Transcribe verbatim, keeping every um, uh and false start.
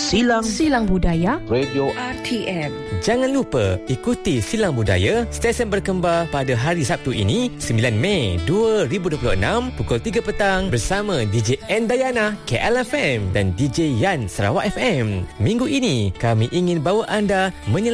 Silang Silang Budaya Radio R T M. Jangan lupa ikuti Silang Budaya, stesen berkembar pada hari Sabtu ini, sembilan Mei dua ribu dua puluh enam, pukul tiga petang bersama D J N Dayana K L F M dan D J Yan Sarawak F M. Minggu ini kami ingin bawa anda menyelam